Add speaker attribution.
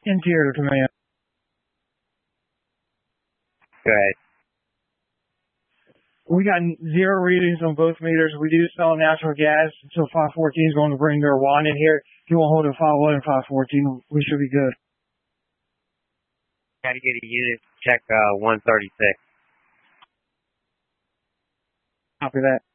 Speaker 1: Interior command.
Speaker 2: Go ahead.
Speaker 1: We got 0 readings on both meters. We do smell natural gas, so 514 is going to bring their wand in here. If you want to hold at 511 and 514, we should be good.
Speaker 2: Got to get a unit check 136.
Speaker 1: Copy that.